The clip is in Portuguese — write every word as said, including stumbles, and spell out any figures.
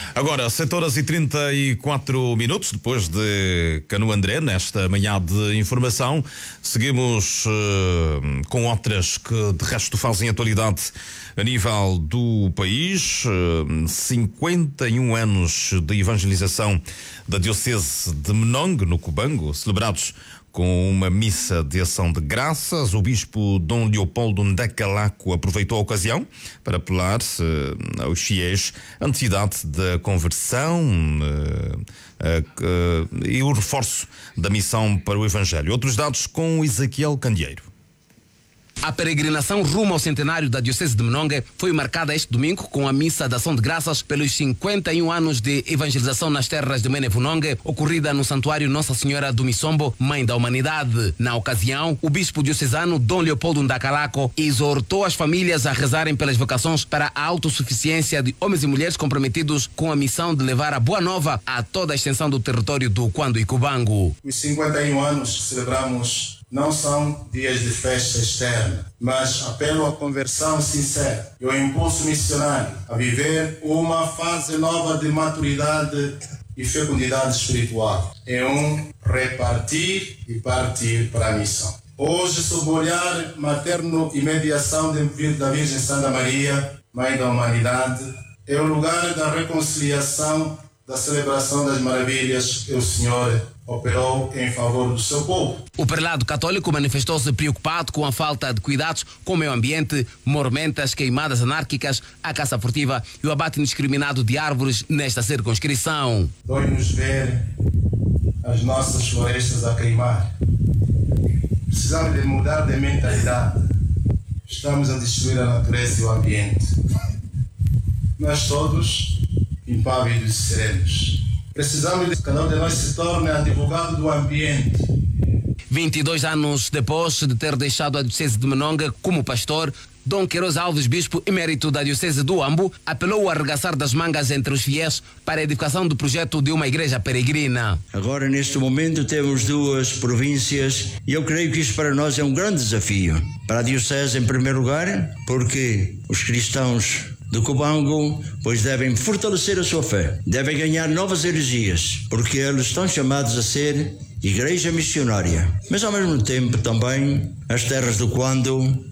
Agora, sete horas e trinta e quatro minutos, depois de Cano André, nesta manhã de informação, seguimos uh, com outras que de resto fazem atualidade a nível do país. Uh, cinquenta e um anos de evangelização da Diocese de Monongue, no Cubango, celebrados com uma missa de ação de graças. O bispo Dom Leopoldo Ndakalaco aproveitou a ocasião para apelar uh, aos fiéis a necessidade da conversão uh, uh, uh, e o reforço da missão para o Evangelho. Outros dados com Ezequiel Candeeiro. A peregrinação rumo ao centenário da Diocese de Monongue foi marcada este domingo com a missa de ação de graças pelos cinquenta e um anos de evangelização nas terras de Menevunongue, ocorrida no Santuário Nossa Senhora do Missombo, Mãe da Humanidade. Na ocasião, o bispo diocesano Dom Leopoldo Ndakalaco exortou as famílias a rezarem pelas vocações para a autossuficiência de homens e mulheres comprometidos com a missão de levar a boa nova a toda a extensão do território do Cuando e Cubango. Os cinquenta e um anos que celebramos não são dias de festa externa, mas apelo à conversão sincera e ao impulso missionário a viver uma fase nova de maturidade e fecundidade espiritual. É um repartir e partir para a missão. Hoje, sob o olhar materno e mediação da Virgem Santa Maria, Mãe da Humanidade, é o lugar da reconciliação, da celebração das maravilhas que o Senhor operou em favor do seu povo. O prelado católico manifestou-se preocupado com a falta de cuidados com o meio ambiente, movimentas, queimadas anárquicas, a caça furtiva e o abate indiscriminado de árvores nesta circunscrição. Dói-nos ver as nossas florestas a queimar. Precisamos de mudar de mentalidade. Estamos a destruir a natureza e o ambiente. Nós todos, impávidos e serenos, precisamos de que cada um de nós se torne advogado do ambiente. vinte e dois anos depois de ter deixado a Diocese de Monongue como pastor, Dom Queiroz Alves, bispo emérito da Diocese do Ambo, apelou a arregaçar das mangas entre os fiéis para a edificação do projeto de uma igreja peregrina. Agora, neste momento, temos duas províncias e eu creio que isto para nós é um grande desafio. Para a Diocese, em primeiro lugar, porque os cristãos do Cubango, pois devem fortalecer a sua fé, devem ganhar novas heresias, porque eles estão chamados a ser igreja missionária. Mas ao mesmo tempo também as terras do Cuando